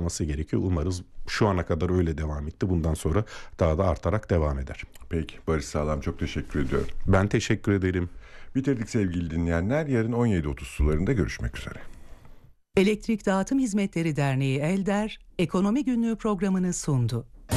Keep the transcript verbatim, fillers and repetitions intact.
sağlaması gerekiyor. Umarız şu ana kadar öyle devam etti. Bundan sonra daha da artarak devam eder. Peki Barış Sağlam, çok teşekkür ediyorum. Ben teşekkür ederim. Bitirdik sevgili dinleyenler. Yarın on yedi otuz sularında görüşmek üzere. Elektrik Dağıtım Hizmetleri Derneği Elder, Ekonomi Günlüğü programını sundu.